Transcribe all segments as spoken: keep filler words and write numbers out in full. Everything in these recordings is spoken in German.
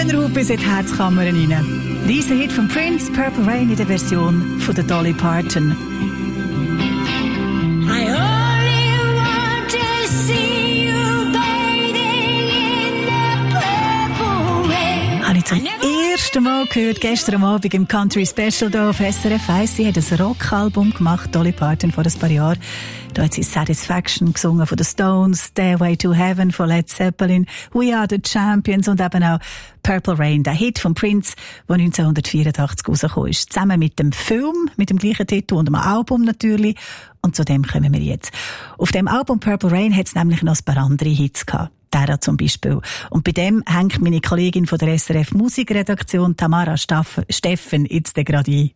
Hühnerhaut bis in die Herzkammern rein. Riesenhit von Prince, Purple Rain in der Version von der Dolly Parton. I only want to see you bathing in the purple rain. Habe ich zum ersten Mal gehört, gestern Abend im Country Special hier auf S R F eins. Sie hat ein Rockalbum gemacht, Dolly Parton, vor ein paar Jahren. Da hat sie Satisfaction gesungen von den Stones, Stairway to Heaven von Led Zeppelin, We Are the Champions und eben auch Purple Rain, der Hit von Prince, der neunzehnhundertvierundachtzig rausgekommen ist. Zusammen mit dem Film, mit dem gleichen Titel und dem Album natürlich. Und zu dem kommen wir jetzt. Auf dem Album Purple Rain hat es nämlich noch ein paar andere Hits gehabt. Der zum Beispiel. Und bei dem hängt meine Kollegin von der S R F Musikredaktion, Tamara Staff- Steffen, jetzt gerade ein.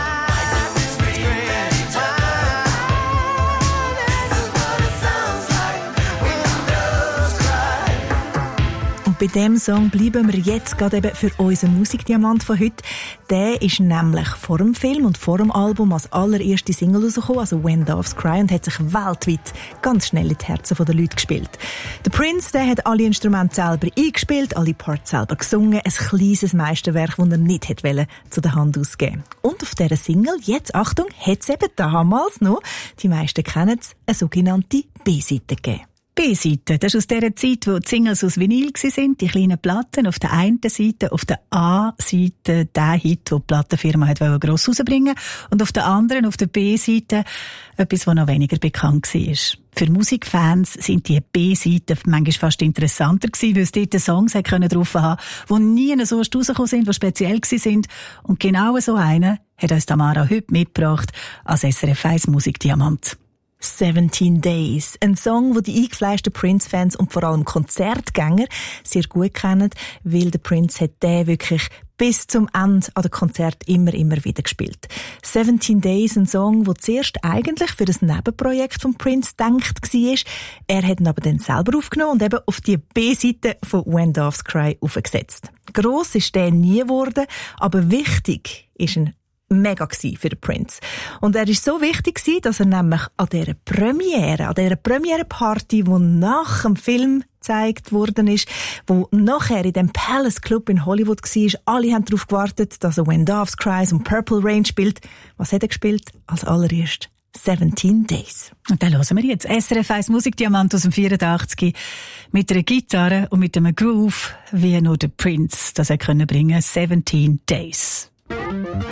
Bei diesem Song bleiben wir jetzt gerade eben für unseren Musikdiamant von heute. Der ist nämlich vor dem Film und vor dem Album als allererste Single rausgekommen, also When Doves Cry, und hat sich weltweit ganz schnell in die Herzen der Leute gespielt. Der Prince, der hat alle Instrumente selber eingespielt, alle Parts selber gesungen, ein kleines Meisterwerk, das er nicht hätte wollen, zu der Hand ausgeben. Und auf dieser Single, jetzt Achtung, hat es eben damals noch, die meisten kennen es, eine sogenannte B-Seite gegeben. B-Seite, das ist aus dieser Zeit, wo die Singles aus Vinyl waren, die kleinen Platten. Auf der einen Seite, auf der A-Seite, der Hit, den die Plattenfirma hat gross rausbringen wollte. Und auf der anderen, auf der B-Seite, etwas, was noch weniger bekannt war. Für Musikfans sind die B-Seiten manchmal fast interessanter gewesen, weil es dort Songs drauf haben können, die nie so rausgekommen sind, die speziell waren. Und genau so einen hat uns Tamara heute mitgebracht als S R F eins Musikdiamant. seventeen Days. Ein Song, den die eingefleischten Prince-Fans und vor allem Konzertgänger sehr gut kennen, weil der Prince hat den wirklich bis zum Ende an den Konzert immer, immer wieder gespielt. seventeen Days, ein Song, der zuerst eigentlich für das Nebenprojekt von Prince gedacht war. Er hat ihn aber dann selber aufgenommen und eben auf die B-Seite von When Doves Cry aufgesetzt. Gross ist der nie geworden, aber wichtig ist ein mega gsi für den Prince. Und er ist so wichtig gsi, dass er nämlich an dieser Premiere, an dieser Premiere-Party, die nach dem Film gezeigt worden ist, wo nachher in dem Palace Club in Hollywood war, alle haben darauf gewartet, dass er When Doves Cry und Purple Rain spielt. Was hat er gespielt? Als allererst seventeen Days. Und dann hören wir jetzt S R F eins Musikdiamant aus dem vierundachtzig mit einer Gitarre und mit einem Groove, wie nur der Prince das er können bringen. seventeen Days.